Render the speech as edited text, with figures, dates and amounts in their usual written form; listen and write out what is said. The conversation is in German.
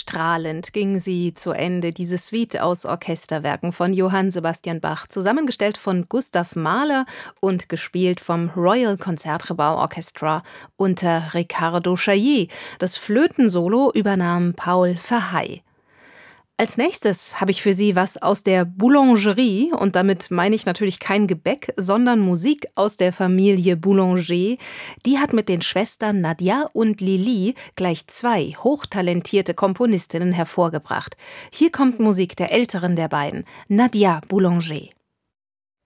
Strahlend ging sie zu Ende, diese Suite aus Orchesterwerken von Johann Sebastian Bach, zusammengestellt von Gustav Mahler und gespielt vom Royal Concertgebouw Orchestra unter Ricardo Chailly. Das Flötensolo übernahm Paul Verhey. Als nächstes habe ich für Sie was aus der Boulangerie und damit meine ich natürlich kein Gebäck, sondern Musik aus der Familie Boulanger. Die hat mit den Schwestern Nadia und Lili gleich 2 hochtalentierte Komponistinnen hervorgebracht. Hier kommt Musik der älteren der beiden, Nadia Boulanger.